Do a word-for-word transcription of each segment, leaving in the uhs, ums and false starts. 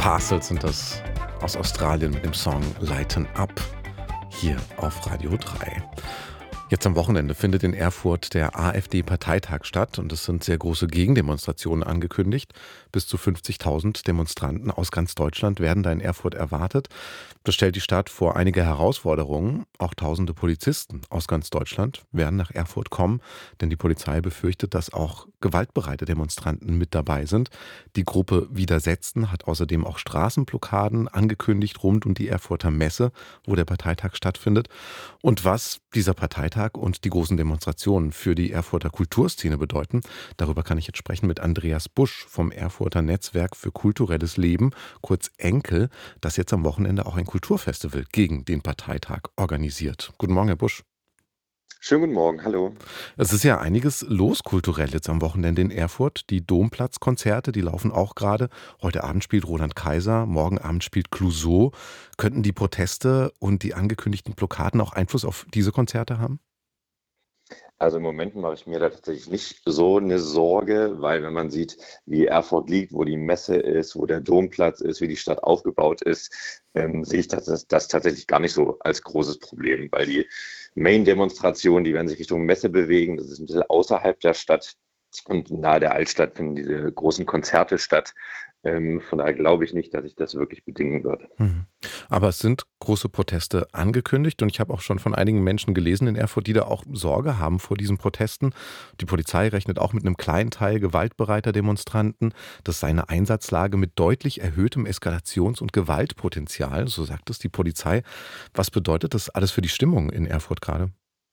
Parcels sind das aus Australien mit dem Song Lighten Up hier auf Radio drei. Jetzt am Wochenende findet in Erfurt der AfD-Parteitag statt und es sind sehr große Gegendemonstrationen angekündigt. Bis zu fünfzigtausend Demonstranten aus ganz Deutschland werden da in Erfurt erwartet. Das stellt die Stadt vor einige Herausforderungen. Auch tausende Polizisten aus ganz Deutschland werden nach Erfurt kommen, denn die Polizei befürchtet, dass auch gewaltbereite Demonstranten mit dabei sind. Die Gruppe Widersetzen hat außerdem auch Straßenblockaden angekündigt rund um die Erfurter Messe, wo der Parteitag stattfindet. Und was dieser Parteitag und die großen Demonstrationen für die Erfurter Kulturszene bedeuten, darüber kann ich jetzt sprechen mit Andreas Busch vom Erfurter Netzwerk für kulturelles Leben, kurz ENKEL, das jetzt am Wochenende auch ein Kulturfestival gegen den Parteitag organisiert. Guten Morgen, Herr Busch. Schönen guten Morgen, hallo. Es ist ja einiges los kulturell jetzt am Wochenende in Erfurt. Die Domplatzkonzerte, die laufen auch gerade. Heute Abend spielt Roland Kaiser, morgen Abend spielt Clouseau. Könnten die Proteste und die angekündigten Blockaden auch Einfluss auf diese Konzerte haben? Also im Moment mache ich mir da tatsächlich nicht so eine Sorge, weil wenn man sieht, wie Erfurt liegt, wo die Messe ist, wo der Domplatz ist, wie die Stadt aufgebaut ist, ähm, sehe ich das, das, das tatsächlich gar nicht so als großes Problem, weil die Main-Demonstrationen, die werden sich Richtung Messe bewegen, das ist ein bisschen außerhalb der Stadt und nahe der Altstadt finden diese großen Konzerte statt. Ähm, von daher glaube ich nicht, dass sich das wirklich bedingen wird. Mhm. Aber es sind große Proteste angekündigt und ich habe auch schon von einigen Menschen gelesen in Erfurt, die da auch Sorge haben vor diesen Protesten. Die Polizei rechnet auch mit einem kleinen Teil gewaltbereiter Demonstranten. Das sei eine Einsatzlage mit deutlich erhöhtem Eskalations- und Gewaltpotenzial, so sagt es die Polizei. Was bedeutet das alles für die Stimmung in Erfurt gerade?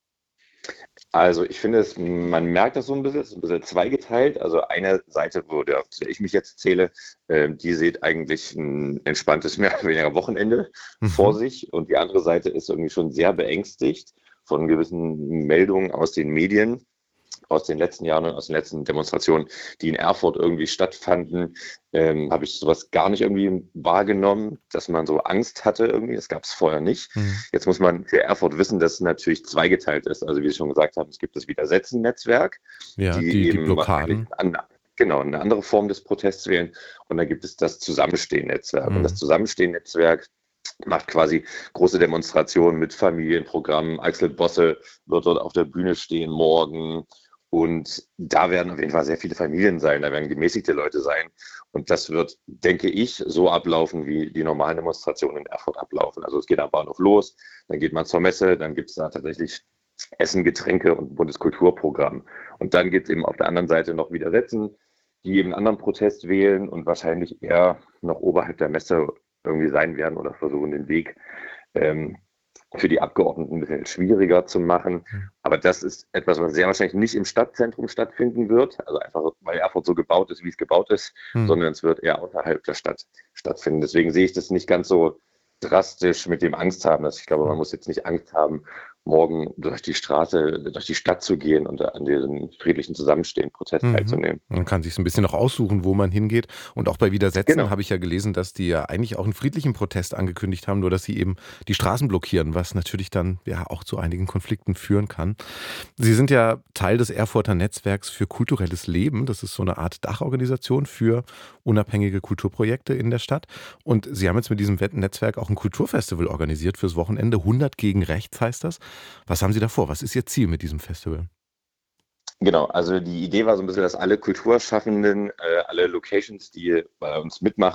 Also ich finde, es, man merkt das so ein bisschen, es ist ein bisschen zweigeteilt. Also eine Seite, wo der, zu der ich mich jetzt zähle, äh, die sieht eigentlich ein entspanntes, mehr oder weniger Wochenende vor Mhm. sich. Und die andere Seite ist irgendwie schon sehr beängstigt von gewissen Meldungen aus den Medien, aus den letzten Jahren und aus den letzten Demonstrationen, die in Erfurt irgendwie stattfanden, ähm, habe ich sowas gar nicht irgendwie wahrgenommen, dass man so Angst hatte irgendwie. Das gab es vorher nicht. Mhm. Jetzt muss man für Erfurt wissen, dass es natürlich zweigeteilt ist. Also wie Sie schon gesagt haben, es gibt das Widersetzen-Netzwerk, Ja, die die, die eben wahrscheinlich Blockaden. an, genau, eine andere Form des Protests wählen. Und dann gibt es das Zusammenstehen-Netzwerk. Und das Mhm. Zusammenstehen-Netzwerk macht quasi große Demonstrationen mit Familienprogrammen. Axel Bosse wird dort auf der Bühne stehen morgen. Und da werden auf jeden Fall sehr viele Familien sein, da werden gemäßigte Leute sein. Und das wird, denke ich, so ablaufen, wie die normalen Demonstrationen in Erfurt ablaufen. Also es geht am Bahnhof los, dann geht man zur Messe, dann gibt es da tatsächlich Essen, Getränke und ein buntes Kulturprogramm. Und dann gibt es eben auf der anderen Seite noch Widersetzen, die eben einen anderen Protest wählen und wahrscheinlich eher noch oberhalb der Messe irgendwie sein werden oder versuchen, den Weg ähm, für die Abgeordneten ein bisschen schwieriger zu machen. Aber das ist etwas, was sehr wahrscheinlich nicht im Stadtzentrum stattfinden wird. Also einfach, weil Erfurt so gebaut ist, wie es gebaut ist, Mhm. sondern es wird eher außerhalb der Stadt stattfinden. Deswegen sehe ich das nicht ganz so drastisch mit dem Angst haben. Also ich glaube, man Mhm. muss jetzt nicht Angst haben, morgen durch die Straße, durch die Stadt zu gehen und an diesem friedlichen Zusammenstehen, Protest Mhm. teilzunehmen. Man kann sich so ein bisschen noch aussuchen, wo man hingeht. Und auch bei Widersetzen Genau. habe ich ja gelesen, dass die ja eigentlich auch einen friedlichen Protest angekündigt haben, nur dass sie eben die Straßen blockieren, was natürlich dann ja auch zu einigen Konflikten führen kann. Sie sind ja Teil des Erfurter Netzwerks für kulturelles Leben. Das ist so eine Art Dachorganisation für unabhängige Kulturprojekte in der Stadt. Und Sie haben jetzt mit diesem Wett- Netzwerk auch ein Kulturfestival organisiert fürs Wochenende. hundert gegen rechts heißt das. Was haben Sie da vor? Was ist Ihr Ziel mit diesem Festival? Genau, also die Idee war so ein bisschen, dass alle Kulturschaffenden, äh, alle Locations, die bei uns mitmachen,